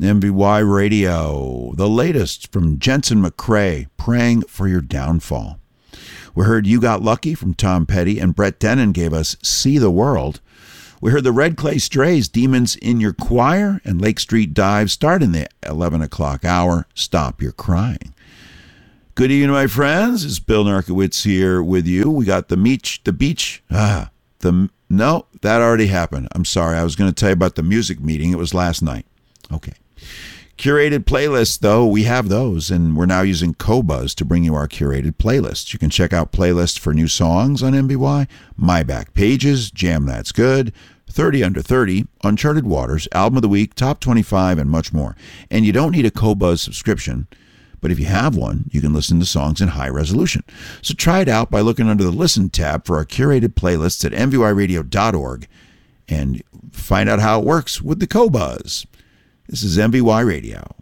MVY Radio, the latest from Jensen McCrae, Praying for Your Downfall. We heard You Got Lucky from Tom Petty, and Brett Dennen gave us See the World. We heard the Red Clay Strays, Demons in Your Choir, and Lake Street Dive start in the 11 o'clock hour, Stop Your Crying. Good evening, my friends. It's Bill Narkowitz here with you. We got the beach. No, that already happened. I'm sorry. I was going to tell you about the music meeting. It was last night. Okay. Curated playlists, though, we have those, and we're now using Qobuz to bring you our curated playlists. You can check out playlists for new songs on MBY, My Back Pages, Jam That's Good, 30 Under 30, Uncharted Waters, Album of the Week, Top 25, and much more. And you don't need a Qobuz subscription, but if you have one, you can listen to songs in high resolution. So try it out by looking under the Listen tab for our curated playlists at mvyradio.org and find out how it works with the Qobuz. This is MVY Radio.